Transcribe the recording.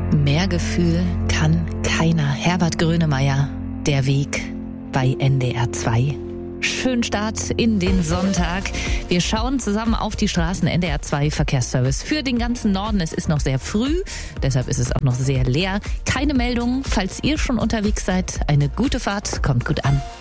Mehr Gefühl kann keiner. Herbert Grönemeyer, Der Weg bei NDR 2. Schönen Start in den Sonntag. Wir schauen zusammen auf die Straßen. NDR 2 Verkehrsservice für den ganzen Norden. Es ist noch sehr früh, deshalb ist es auch noch sehr leer. Keine Meldungen, falls ihr schon unterwegs seid. Eine gute Fahrt, kommt gut an.